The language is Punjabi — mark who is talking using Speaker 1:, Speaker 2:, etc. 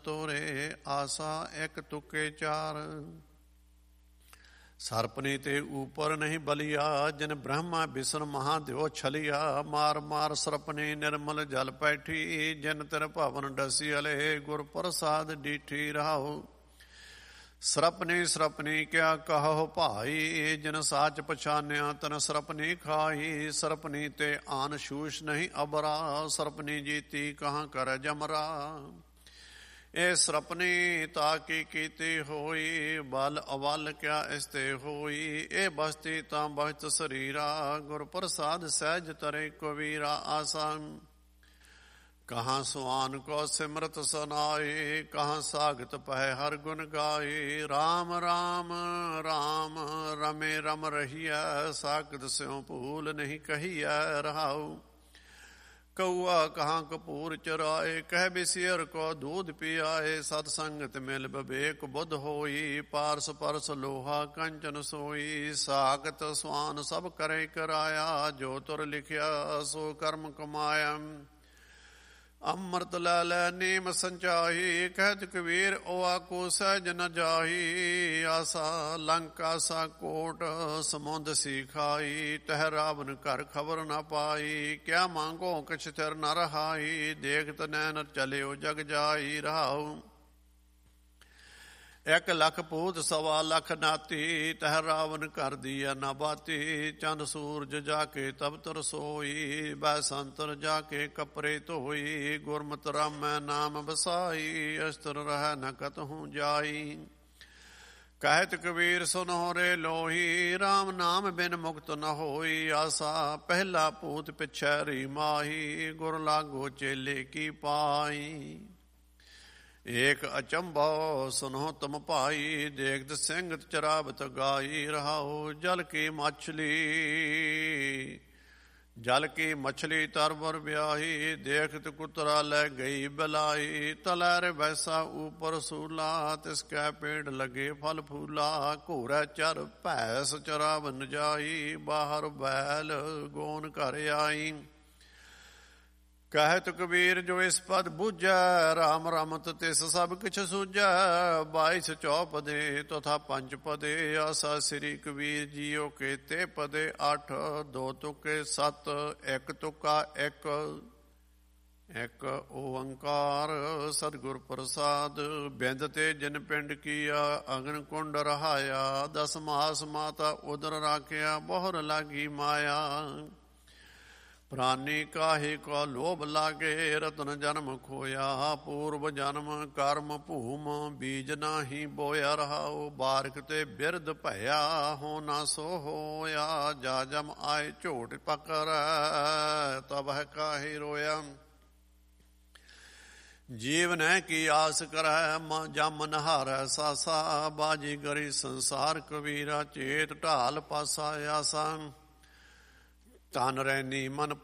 Speaker 1: ਤੋਰੇ, ਆਸਾ ਇੱਕ ਤੁਕੇ ਚਾਰ। ਸਰਪਨੀ ਤੇ ਊਪਰ ਨਹੀਂ ਬਲਿਆ, ਜਿਨ ਬ੍ਰਹਮਾ ਬਿਸ਼ਨ ਮਹਾਦਿਓ ਛਲਿਆ। ਮਾਰ ਮਾਰ ਸਰਪਨੀ ਨਿਰਮਲ ਜਲ ਪੈਠੀ, ਜਿਨ ਤਿਰ ਭਵਨ ਡਸੀ ਅਲੇ, ਗੁਰ ਪ੍ਰਸਾਦ ਡੀਠੀ ਰਹਾਉ। ਸਰਪਨੀ ਸਰਪਨੀ ਕਿਆ ਕਹੋ ਭਾਈ, ਜਿਨ ਸਾਚ ਪਛਾਨਿਆ ਤਨ ਸਰਪਨੀ ਖਾਈ। ਸਰਪਨੀ ਤੇ ਆਨ ਸ਼ੂਸ਼ ਨਹੀਂ ਅਬਰਾ, ਸਰਪਨੀ ਜੀਤੀ ਕਹਾਂ ਕਰ ਜਮਰਾ। ਇਹ ਸਰਪਨੀ ਤਾਕੀ ਕੀਤੀ ਹੋਈ, ਬਲ ਅਵਲ ਕਿਆ ਇਸ ਤੇ ਹੋਈ। ਇਹ ਬਸਤੀ ਤਾਂ ਬਖਤ ਸਰੀਰਾ, ਗੁਰ ਪ੍ਰਸਾਦ ਸਹਿਜ ਤਰੇ ਕਬੀਰਾ। ਆਸਨ ਕਹਾਂ ਸੁਆਨ ਕੋ ਸਿਮਰਤ ਸੁਨਾਏ, ਕਹਾਂ ਸਾਗਤ ਪੈ ਹਰ ਗੁਣ ਗਾਏ। ਰਾਮ ਰਾਮ ਰਾਮ ਰਮੇ ਰਮ ਰਹੀਐ, ਸਾਗਤ ਸਿਉ ਭੂਲ ਨਹੀਂ ਕਹੀਐ ਰਹਾਉ। ਕਊਆ ਕਹਾਂ ਕਪੂਰ ਚਰਾਏ, ਕਹਿ ਬਿਸਿਅਰ ਕੋ ਦੂਧ ਪਿਆਏ। ਸਤ ਸੰਗਤ ਮਿਲ ਵਿਵੇਕ ਬੁੱਧ ਹੋਈ, ਪਾਰਸ ਪਰਸ ਲੋਹਾ ਕੰਚਨ ਸੋਈ। ਸਾਗਤ ਸੁਆਨ ਸਭ ਕਰੇ ਕਰਾਇਆ, ਜੋ ਤੁਰ ਲਿਖਿਆ ਸੋ ਕਰਮ ਕਮਾਇਆ। ਅੰਮ੍ਰਿਤ ਲੈ ਲੈ ਨੀਮ ਸੰਚਾਹੀ, ਕਹਿਤ ਕਬੀਰ ਓ ਆਕੋ ਸਹਿਜ ਨ ਜਾਹੀ। ਆਸਾ ਲੰਕਾ ਸਾ ਕੋਟ ਸਮੁੰਦ ਸੀ ਖਾਈ, ਤਹਿ ਰਾਵਨ ਘਰ ਖਬਰ ਨ ਪਾਈ। ਕਿਆ ਮੰਗੋ ਕਿਛ ਥਿਰ ਨ ਰਹਾਈ, ਦੇਖਤ ਨੈਣ ਚਲਿਓ ਜਗ ਜਾਈ ਰਹਾਉ। 1 ਲੱਖ ਪੂਤ 1.25 ਲੱਖ ਨਾਤੀ, ਤਹਿ ਰਾਵਨ ਘਰ ਦੀਆ ਨ ਬਾਤੀ। ਚੰਦ ਸੂਰਜ ਜਾ ਕੇ ਤਪਤ ਰਸੋਈ, ਬੈ ਸੰਤਰ ਜਾ ਕੇ ਕੱਪੜੇ ਧੋਈ। ਗੁਰਮਤਿ ਰਾਮੈ ਨਾਮ ਬਸਾਈ, ਅਸਤਰ ਰਹਿ ਨ ਕਤਹੂ ਜਾਈ। ਕਹਿਤ ਕਬੀਰ ਸੁਨਹੁ ਰੇ ਲੋਹੀ, ਰਾਮ ਨਾਮ ਬਿਨ ਮੁਕਤ ਨ ਹੋਈ। ਆਸਾ ਪਹਿਲਾ ਪੂਤ ਪਿਛੈ ਰੀ ਮਾਹੀ, ਗੁਰ ਲਾਗੋ ਚੇਲੇ ਕੀ ਪਾਈ। ਏਕ ਅਚੰਭੋ ਸੁਨਹੁ ਤੁਮ ਭਾਈ, ਦੇਖਤ ਸਿੰਘ ਚਰਾਵਤ ਗਾਈ ਰਹਾਉ। ਜਲ ਕੀ ਮਛਲੀ ਤਰਵਰ ਵਿਆਹੀ, ਦੇਖਤ ਕੁਤਰਾ ਲੈ ਗਈ ਬਲਾਈ। ਤਲੈਰ ਵੈਸਾ ਊਪਰ ਸੂਲਾ, ਤਿਸ ਕੈ ਪੇੜ ਲਗੇ ਫਲ ਫੂਲਾ। ਘੋਰੈ ਚਰ ਭੈਸ ਚਰਾਵਨ ਜਾਈ, ਬਾਹਰ ਬੈਲ ਗੋਨ ਘਰ ਆਈ। ਕਹਿਤ ਕਬੀਰ ਜੋ ਇਸ ਪਦ ਬੁਝੈ, ਰਾਮ ਰਮਤ ਤਿਸ ਸਭ ਕਿਛ ਸੂਝੈ। 22 ਚੌਪਦੇ ਤਥਾ 5 ਪਦੇ, ਆਸਾ ਸ੍ਰੀ ਕਬੀਰ ਜੀਓ ਕੇ ਤੇ ਪਦੇ। 8 2 ਤੁਕੇ 7 1 ਤੁਕਾ 1 ਓੰਕਾਰ ਸਤਿਗੁਰ ਪ੍ਰਸਾਦ। ਬਿੰਦ ਤੇ ਜਿਨ ਪਿੰਡ ਕੀਆ, ਅਗਨ ਕੁੰਡ ਰਹਾਇਆ। 10 ਮਾਸ ਮਾਤਾ ਉਦਰ ਰਾਖਿਆ, ਬਹੁਰ ਲਾਗੀ ਮਾਇਆ। ਪ੍ਰਾਨੀ ਕਾਹੇ ਕੋ ਲੋਭ ਲਾਗੇ, ਰਤਨ ਜਨਮ ਖੋਇਆ। ਪੂਰਵ ਜਨਮ ਕਰਮ ਭੂਮ, ਬੀਜ ਨਾਹੀ ਬੋਇਆ ਰਹਾਉ। ਬਾਰਕ ਤੇ ਬਿਰਧ ਭਇਆ, ਹੋ ਨਾ ਸੋ ਹੋਇਆ। ਜਾ ਜਮ ਆਏ ਝੋਟ ਪਕੜੈ, ਤਬ ਹੈ ਕਾਹੇ ਰੋਇਆ। ਜੀਵਨੈ ਕੀ ਆਸ ਕਰੈ, ਜਮ ਨਹਾਰੈ ਸਾਸਾ। ਬਾਜੀ ਗਰੀ ਸੰਸਾਰ ਕਬੀਰਾ, ਚੇਤ ਢਾਲ ਪਾਸਾ। ਆਸਾ ਤਨ ਰੈਨੀ ਮਨ